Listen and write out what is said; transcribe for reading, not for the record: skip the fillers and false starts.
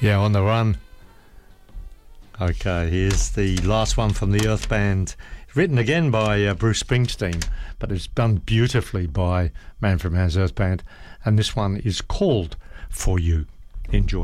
Yeah, On the Run. Okay, here's the last one from the Earth Band. Written again by Bruce Springsteen, but it's done beautifully by Man from Man's Earth Band. And this one is called For You. Enjoy.